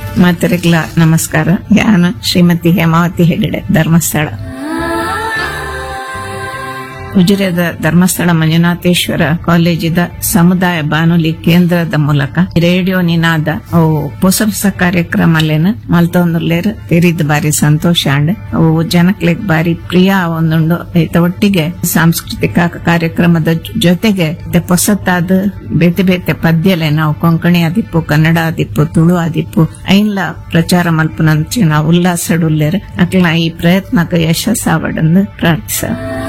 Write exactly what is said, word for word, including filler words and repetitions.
ಮಾತರಿಗ್ಲ ನಮಸ್ಕಾರ. ಯಾನ ಶ್ರೀಮತಿ ಹೇಮಾವತಿ ಹೆಗಡೆ, ಧರ್ಮಸ್ಥಳ. ಉಜಿರೆದ ಧರ್ಮಸ್ಥಳ ಮಂಜುನಾಥೇಶ್ವರ ಕಾಲೇಜಿದ ಸಮುದಾಯ ಬಾನುಲಿ ಕೇಂದ್ರದ ಮೂಲಕ ರೇಡಿಯೋ ನಿನಾದ ಅವು ಹೊಸ ಹೊಸ ಕಾರ್ಯಕ್ರಮಲೇನ ಮಲ್ತೊಂದುಲ್ಲೇರ್ ತೆರಿದ್ ಬಾರಿ ಸಂತೋಷ ಅಂಡ್ ಅವು ಜನಕ್ಲೆಗ್ ಬಾರಿ ಪ್ರಿಯ ಒಂದುಂಡು. ಐತ ಒಟ್ಟಿಗೆ ಸಾಂಸ್ಕೃತಿಕ ಕಾರ್ಯಕ್ರಮದ ಜೊತೆಗೆ ಹೊಸತಾದ ಬೇತೆ ಬೇತೆ ಪದ್ಯಲೆ ನಾವು ಕೊಂಕಣಿ ಆದಿಪ್ಪು, ಕನ್ನಡ ಆದಿಪ್ಪು, ತುಳು ಆದಿಪ್ಪು ಐನ್ಲ ಪ್ರಚಾರ ಮಲ್ಪನಂಚಿನ ಉಲ್ಲಾಸಡುಲ್ಲೇರ್ ಅಕ್ಲ ಈ ಪ್ರಯತ್ನಕ್ಕೆ ಯಶಸ್ಸಾವಡಂದು ಪ್ರಾರ್ಥಿಸ.